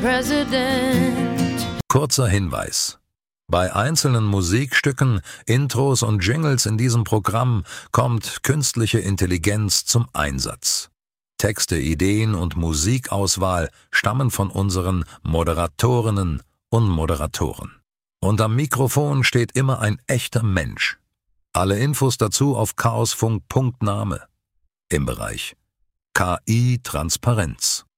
President. Kurzer Hinweis. Bei einzelnen Musikstücken, Intros und Jingles in diesem Programm kommt künstliche Intelligenz zum Einsatz. Texte, Ideen und Musikauswahl stammen von unseren Moderatorinnen und Moderatoren. Und am Mikrofon steht immer ein echter Mensch. Alle Infos dazu auf chaosfunk.name im Bereich KI Transparenz.